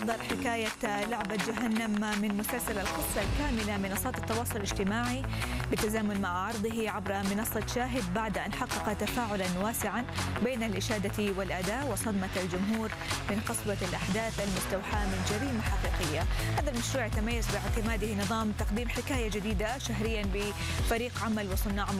أصدر حكاية لعبة جهنم من مسلسل القصة الكاملة منصات التواصل الاجتماعي بالتزامن مع عرضه عبر منصة شاهد بعد أن حقق تفاعلا واسعا بين الإشادة والأداء وصدمة الجمهور من قسوة الأحداث المستوحاة من جريمة حقيقية. هذا المشروع يتميز باعتماده نظام تقديم حكاية جديدة شهريا بفريق عمل وصناع